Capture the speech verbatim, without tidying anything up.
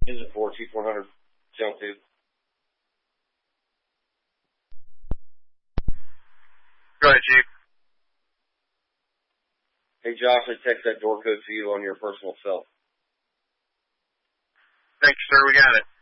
Is it four T four hundred Channel two? Go ahead, Chief. Hey, Josh, I text that door code to you on your personal cell. Thank you, sir. We got it.